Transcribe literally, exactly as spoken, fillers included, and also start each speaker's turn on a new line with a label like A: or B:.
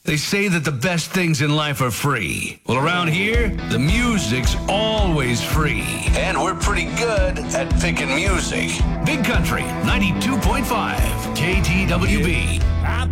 A: They say that the best things in life are free. Well, around here, the music's always free. And we're pretty good at picking music. Big Country, ninety-two point five, K T W B.